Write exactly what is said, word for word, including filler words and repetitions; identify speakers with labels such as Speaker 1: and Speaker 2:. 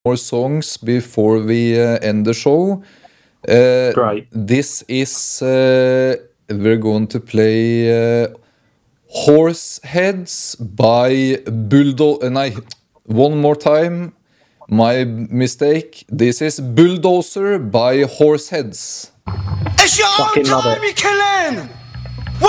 Speaker 1: more songs before we uh, end the show. Uh,
Speaker 2: Great.
Speaker 1: This is uh, we're going to play uh, Horseheads by Bulldozer. Uh, no, one more time. My mistake. This is Bulldozer by Horseheads.
Speaker 3: It's your
Speaker 2: Fucking
Speaker 3: own
Speaker 2: love
Speaker 3: time,
Speaker 2: it.
Speaker 3: you killing!